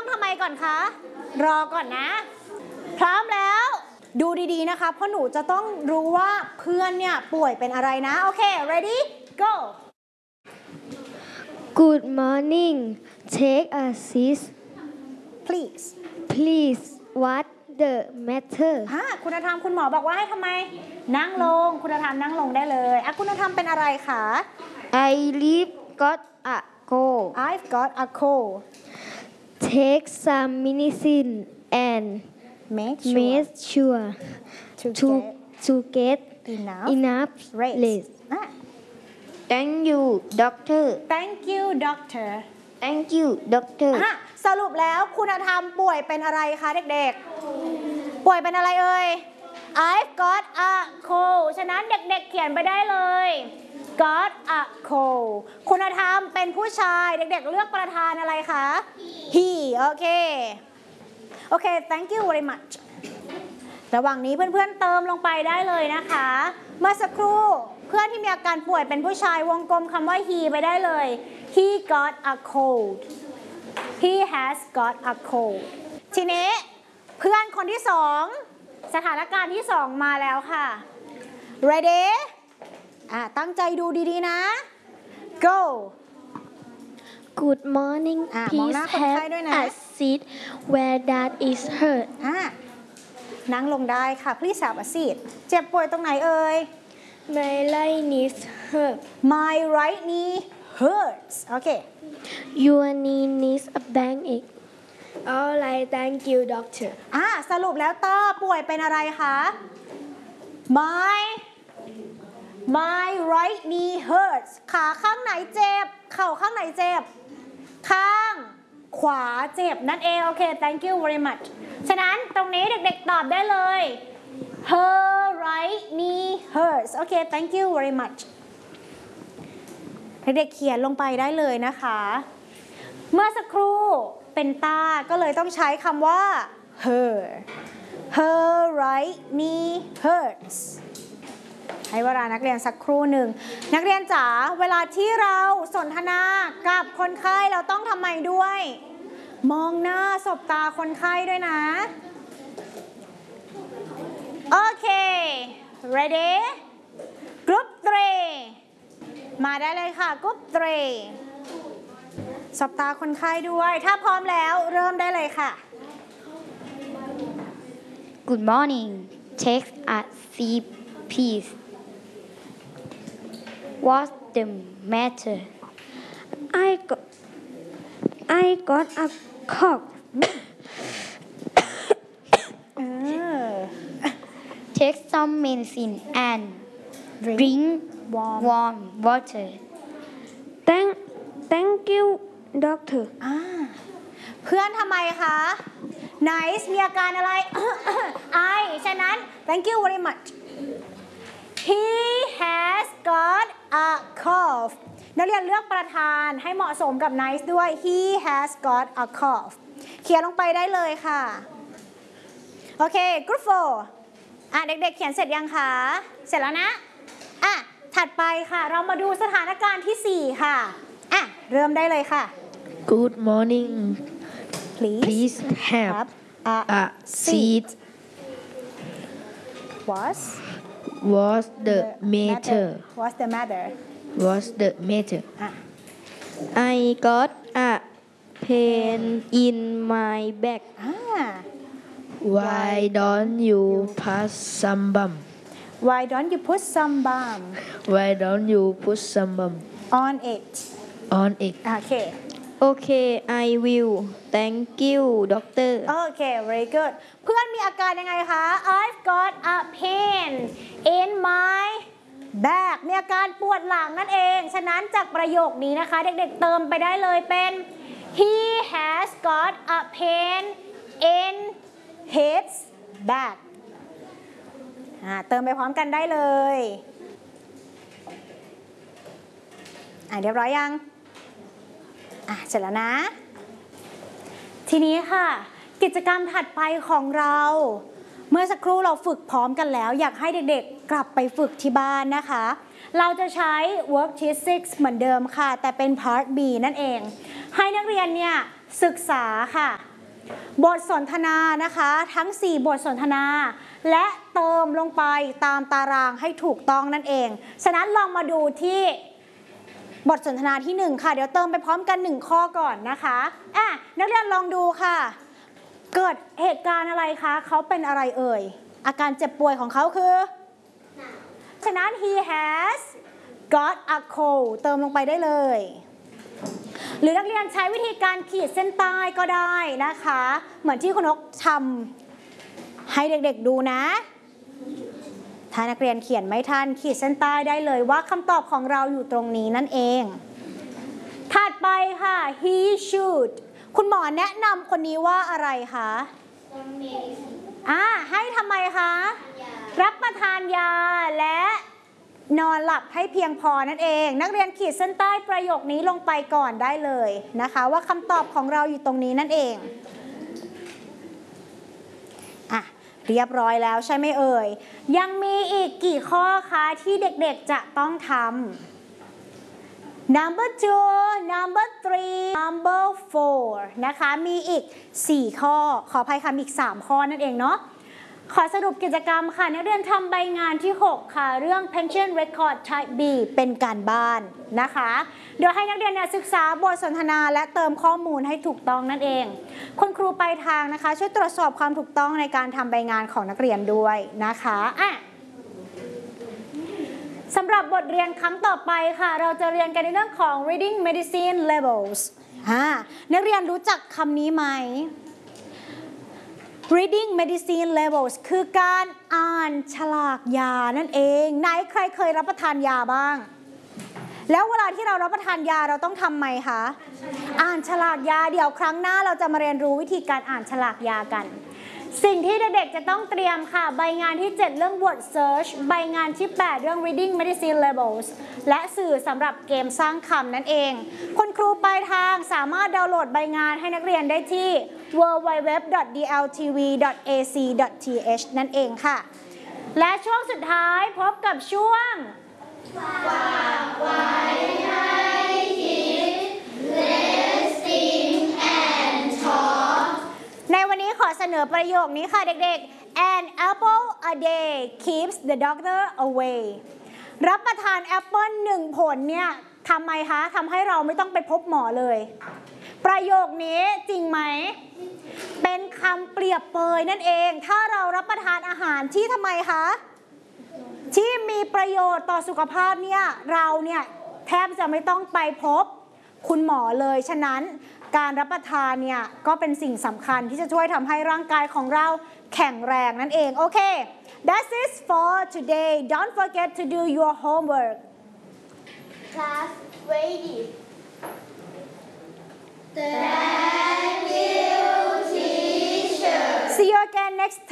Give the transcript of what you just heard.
ทำไมก่อนคะรอก่อนนะพร้อมแล้วดูดีๆนะคะเพราะหนูจะต้องรู้ว่าเพื่อนเนี่ยป่วยเป็นอะไรนะโอเค ready go Good morning. Take a seat. please Please. What the matter? คุณธรรมคุณหมอบอกว่าให้ทำไมนั่งลงคุณธรรมนั่งลงได้เลยคุณธรรมเป็นอะไรคะ I live got a cold. I've got a cold Take some medicine and make sure to get enough rest. Thank you, doctor. Thank you doctor Thank you, doctor. สรุปแล้วคุณธรรมป่วยเป็นอะไรคะเด็กๆป่วยเป็นอะไรเอ่ย I've got a cold ฉะนั้นเด็กๆเขียนไปได้เลย got a cold คุณธรรมเป็นผู้ชายเด็กๆเลือกประธานอะไรคะ he โอเค thank you very much ระหว่างนี้เพื่อนๆเติมลงไปได้เลยนะคะเมื่อสักครู่เพื่อนที่มีอาการป่วยเป็นผู้ชายวงกลมคำว่า he ไปได้เลย he got a cold he has got a cold ทีนี้เพื่อนคนที่สองสถานการณ์ที่สองมาแล้วค่ะ ready ตั้งใจดูดีๆนะ go Good morning. Please have a seat where that is hurt. นั่งลงได้ค่ะ please have a seat เจ็บป่วยตรงไหนเอ่ย My right knee hurts. My right knee hurts โอเค Your knee needs a band-aid. All right, thank you, doctor. สรุปแล้วต้าป่วยเป็นอะไรคะ My right knee hurts ขาข้างไหนเจ็บเข่าข้างไหนเจ็บข้างขวาเจ็บนั่นเองโอเค thank you very much ฉะนั้นตรงนี้เด็กๆตอบได้เลย Her right knee hurts โอเค thank you very much เด็กๆเขียนลงไปได้เลยนะคะเมื่อสักครู่เป็นต้าก็เลยต้องใช้คำว่า her right knee hurts ให้เวลานักเรียนสักครู่หนึ่งนักเรียนจ๋าเวลาที่เราสนทนากับคนไข้เราต้องทำไมด้วยมองหน้าสบตาคนไข้ด้วยนะโอเค ready group 3มาได้เลยค่ะกรุ๊ป3สบตาคนไข้ด้วยถ้าพร้อมแล้วเริ่มได้เลยค่ะ Good morning. Take a seat, please. What's the matter? I got a cough. Take some medicine and drink warm water. Thank you, doctor. เพื่อนทำไมคะ Nice มีอาการอะไร ฉะนั้น thank you very much he has got a cough นักเรียนเลือกประธานให้เหมาะสมกับ nice ด้วย he has got a cough เขียนลงไปได้เลยค่ะโอเค group 4เด็กๆเขียนเสร็จยังคะเสร็จแล้วนะถัดไปค่ะเรามาดูสถานการณ์ที่4ค่ะเริ่มได้เลยค่ะ Good morning. Please have a seat. What's the matter? What's the matter? What's the matter? I got a pain in my back. Why don't you put some balm? Why don't you put some balm Why don't you put some balm on it? on it? Okay, I will. Thank you, doctor. Okay, very good. เพื่อนมีอาการยังไงคะ I've got a pain in my back มีอาการปวดหลังนั่นเองฉะนั้นจากประโยคนี้นะคะเด็กๆเติมไปได้เลยเป็น He has got a pain in his back เติมไปพร้อมกันได้เลยเรียบร้อยยังเสร็จแล้วนะทีนี้ค่ะกิจกรรมถัดไปของเราเมื่อสักครู่เราฝึกพร้อมกันแล้วอยากให้เด็กๆกลับไปฝึกที่บ้านนะคะเราจะใช้ worksheet 6เหมือนเดิมค่ะแต่เป็น part B นั่นเองให้นักเรียนเนี่ยศึกษาค่ะบทสนทนานะคะทั้ง 4 บทสนทนาและเติมลงไปตามตารางให้ถูกต้องนั่นเองฉะนั้นลองมาดูที่บทสนทนาที่ 1 ค่ะเดี๋ยวเติมไปพร้อมกัน1ข้อก่อนนะคะนักเรียนลองดูค่ะเกิดเหตุการณ์อะไรคะเขาเป็นอะไรเอ่ยอาการเจ็บป่วยของเขาคือฉะนั้น he has got a cold เติมลงไปได้เลยหรือนักเรียนใช้วิธีการขีดเส้นใต้ก็ได้นะคะเหมือนที่คุณนกทำให้เด็กๆดูนะถ้านักเรียนเขียนไม่ทันขีดเส้นใต้ได้เลยว่าคำตอบของเราอยู่ตรงนี้นั่นเองถัดไปค่ะ he should คุณหมอแนะนำคนนี้ว่าอะไรคะให้ทำไมคะรับประทานยาและนอนหลับให้เพียงพอนั่นเองนักเรียนขีดเส้นใต้ประโยคนี้ลงไปก่อนได้เลยนะคะว่าคำตอบของเราอยู่ตรงนี้นั่นเองเรียบร้อยแล้วใช่ไหมเอ่ยยังมีอีกกี่ข้อคะที่เด็กๆจะต้องทำ number 2 number 3 number 4นะคะมีอีก4ข้อขออภัยค่ะมีอีก3ข้อนั่นเองเนาะขอสรุปกิจกรรมค่ะนักเรียนทำใบงานที่6ค่ะเรื่อง pension record type B เป็นการบ้านนะคะโดยให้นักเรียนศึกษาบทสนทนาและเติมข้อมูลให้ถูกต้องนั่นเองคุณครูปลายทางนะคะช่วยตรวจสอบความถูกต้องในการทำใบงานของนักเรียนด้วยนะคะสำหรับบทเรียนครั้งต่อไปค่ะเราจะเรียนกันในเรื่องของ reading medicine levels นักเรียนรู้จักคำนี้ไหมreading medicine levels คือการอ่านฉลากยานั่นเองไหนใครเคยรับประทานยาบ้างแล้วเวลาที่เรารับประทานยาเราต้องทำไหมคะอ่านฉลากยาเดี๋ยวครั้งหน้าเราจะมาเรียนรู้วิธีการอ่านฉลากยากันสิ่งที่เด็กๆจะต้องเตรียมค่ะใบงานที่7เรื่อง word search ใบงานที่8เรื่อง reading medicine levels และสื่อสำหรับเกมสร้างคำนั่นเองคุณครูปลายทางสามารถดาวน์โหลดใบงานให้นักเรียนได้ที่ www.dltv.ac.th นั่นเองค่ะและช่วงสุดท้ายพบกับช่วงฝากไว้ให้คิด Listening and Talk ในวันนี้ขอเสนอประโยคนี้ค่ะเด็กๆ An apple a day keeps the doctor away รับประทานแอปเปิ้ล1ผลเนี่ยทำไมคะทำให้เราไม่ต้องไปพบหมอเลยประโยคนี้จริงไหมเป็นคำเปรียบเปยนั่นเองถ้าเรารับประทานอาหารที่ทำไมคะที่มีประโยชน์ต่อสุขภาพเนี่ยเราเนี่ยแทบจะไม่ต้องไปพบคุณหมอเลยฉะนั้นการรับประทานเนี่ยก็เป็นสิ่งสำคัญที่จะช่วยทำให้ร่างกายของเราแข็งแรงนั่นเองโอเค That's it for today don't forget to do your homework class ready